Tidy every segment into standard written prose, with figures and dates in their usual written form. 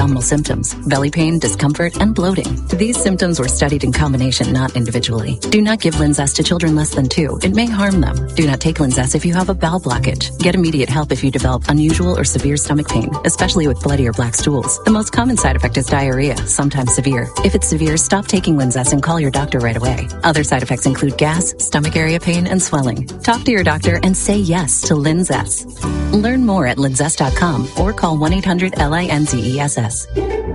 abdominal symptoms, belly pain, discomfort, and bloating. These symptoms were studied in combination, not individually. Do not give Linzess to children less than 2. It may harm them. Do not take Linzess if you have a bowel blockage. Get immediate help if you develop unusual or severe stomach pain, especially with bloody or black stools. The most common side effect is diarrhea, sometimes severe. If it's severe, stop taking Linzess and call your doctor right away. Other side effects include gas, stomach area pain, and swelling. Talk to your doctor and say yes to Linzess. Learn more at linzess.com or call 1-800-LINZESS.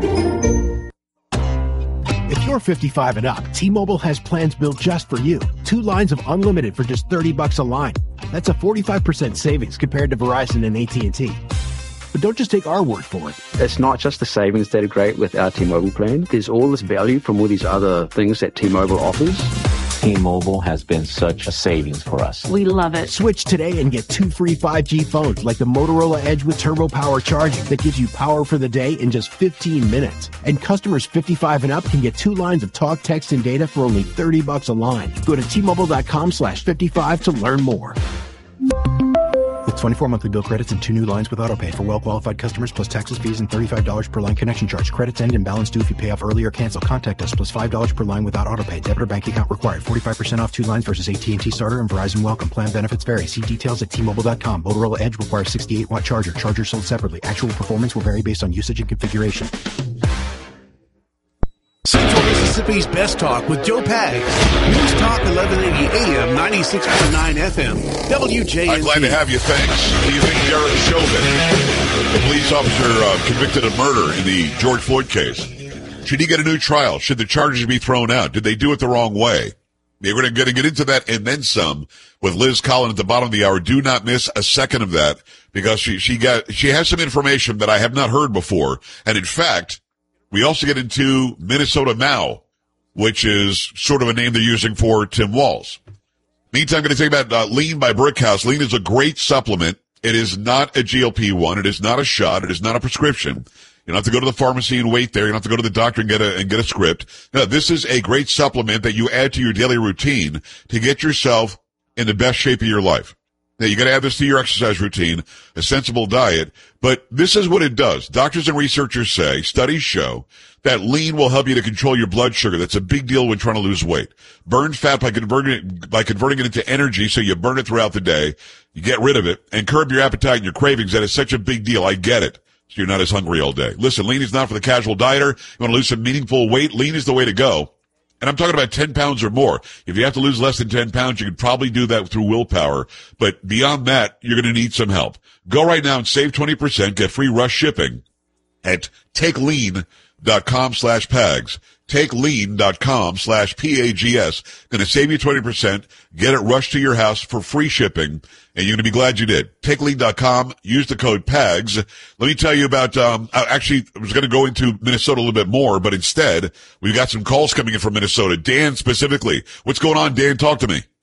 If you're 55 and up, T-Mobile has plans built just for you. 2 lines of unlimited for just $30 a line. That's a 45% savings compared to Verizon and AT&T. But don't just take our word for it. It's not just the savings that are great with our T-Mobile plan. There's all this value from all these other things that T-Mobile offers. T-Mobile has been such a savings for us. We love it. Switch today and get 2 free 5G phones like the Motorola Edge with Turbo Power charging that gives you power for the day in just 15 minutes. And customers 55 and up can get 2 lines of talk, text, and data for only $30 a line. Go to T-Mobile.com/55 to learn more. With 24 monthly bill credits and 2 new lines with autopay for well-qualified customers plus taxes, fees, and $35 per line connection charge. Credits end and balance due if you pay off early or cancel. Contact us plus $5 per line without autopay. Debit or bank account required. 45% off 2 lines versus AT&T Starter and Verizon Welcome. Plan benefits vary. See details at T-Mobile.com. Motorola Edge requires 68-watt charger. Charger sold separately. Actual performance will vary based on usage and configuration. Central Mississippi's Best Talk with Joe Pags. News Talk 1180 AM, 96.9 FM, WJNT. I'm glad to have you. Thanks. What do you think Derek Chauvin, the police officer convicted of murder in the George Floyd case? Should he get a new trial? Should the charges be thrown out? Did they do it the wrong way? We're going to get into that and then some with Liz Collins at the bottom of the hour. Do not miss a second of that because she has some information that I have not heard before. And in fact, we also get into Minnesota Now, which is sort of a name they're using for Tim Walz. Meantime, I'm going to tell you about Lean by Brickhouse. Lean is a great supplement. It is not a GLP-1. It is not a shot. It is not a prescription. You don't have to go to the pharmacy and wait there. You don't have to go to the doctor and get a script. No, this is a great supplement that you add to your daily routine to get yourself in the best shape of your life. Now, you got to add this to your exercise routine, a sensible diet, but this is what it does. Doctors and researchers say, studies show, that Lean will help you to control your blood sugar. That's a big deal when trying to lose weight. Burn fat by converting it into energy so you burn it throughout the day. You get rid of it and curb your appetite and your cravings. That is such a big deal. I get it. So you're not as hungry all day. Listen, Lean is not for the casual dieter. You want to lose some meaningful weight? Lean is the way to go. And I'm talking about 10 pounds or more. If you have to lose less than 10 pounds, you could probably do that through willpower. But beyond that, you're going to need some help. Go right now and save 20%. Get free rush shipping at takelean.com/pags. Takelean.com/PAGS. Going to save you 20%. Get it rushed to your house for free shipping. And you're going to be glad you did. Takelean.com. Use the code PAGS. Let me tell you about, actually, I was going to go into Minnesota a little bit more, but instead, we've got some calls coming in from Minnesota. Dan specifically. What's going on, Dan? Talk to me.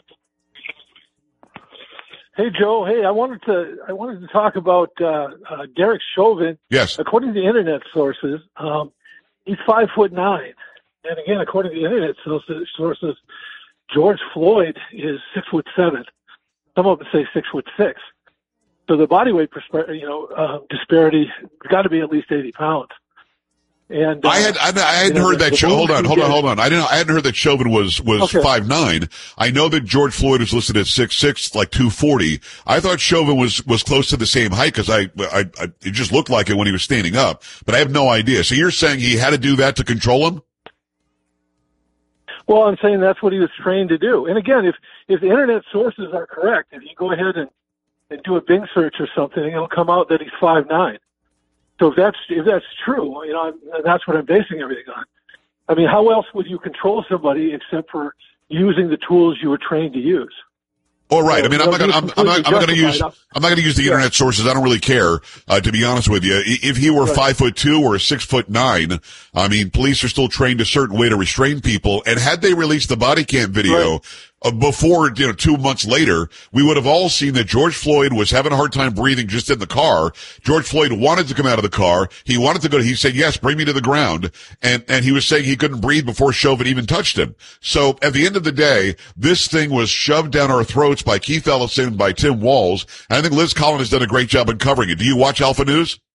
Hey, Joe. Hey, I wanted to talk about, Derek Chauvin. Yes. According to the internet sources, he's 5'9". And again, according to the internet sources, George Floyd is 6'7". Some of them say 6'6". So the body weight disparity has got to be at least 80 pounds. And I hadn't heard that. Hold on. I hadn't heard that Chauvin was 5'9". I know that George Floyd was listed at 6'6", like 240. I thought Chauvin was close to the same height because it just looked like it when he was standing up. But I have no idea. So you're saying he had to do that to control him? Well, I'm saying that's what he was trained to do. And again, if the internet sources are correct, if you go ahead and do a Bing search or something, it'll come out that he's 5'9". So if that's true, that's what I'm basing everything on. I mean, how else would you control somebody except for using the tools you were trained to use? Oh, right. I mean, I'm not going to use the internet sources. I don't really care, to be honest with you. If he were 5'2" or 6'9", I mean, police are still trained a certain way to restrain people. And had they released the body cam video before, 2 months later, we would have all seen that George Floyd was having a hard time breathing just in the car. George Floyd wanted to come out of the car. He wanted to go. He said, yes, bring me to the ground. And he was saying he couldn't breathe before Chauvin even touched him. So at the end of the day, this thing was shoved down our throats by Keith Ellison, by Tim Walz. And I think Liz Collins has done a great job in covering it. Do you watch Alpha News?